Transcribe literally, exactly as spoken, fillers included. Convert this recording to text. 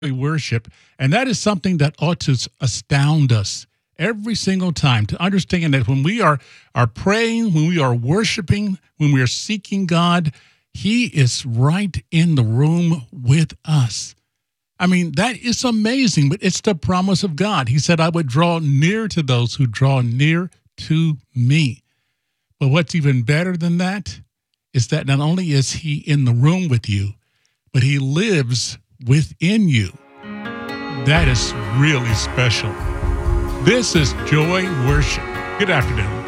we worship. And that is something that ought to astound us every single time, to understand that when we are, are praying, when we are worshiping, when we are seeking God, he is right in the room with us. I mean, that is amazing, but it's the promise of God. He said, I would draw near to those who draw near to me. But what's even better than that is that not only is he in the room with you, but he lives within you. That is really special. This is Joy Worship. Good afternoon.